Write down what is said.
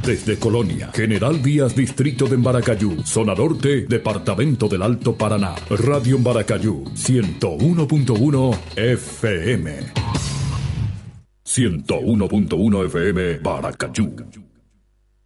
Desde Colonia, General Díaz, Distrito de Embaracayú, Zona Norte, Departamento del Alto Paraná. Radio Embaracayú, 101.1 FM. 101.1 FM, Baracayú.